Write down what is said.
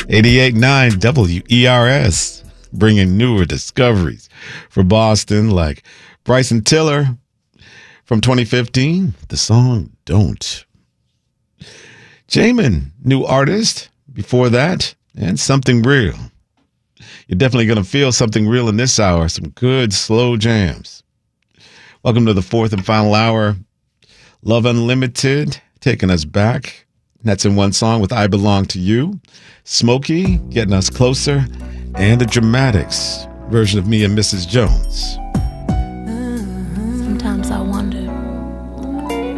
88.9 WERS, bringing newer discoveries for Boston, like Bryson Tiller from 2015, the song Don't. Jamin, new artist before that, and Something Real. You're definitely going to feel something real in this hour, some good slow jams. Welcome to the fourth and final hour. Love Unlimited, taking us back. That's in one song with I Belong to You. Smokey, getting us closer. And the Dramatics version of Me and Mrs. Jones.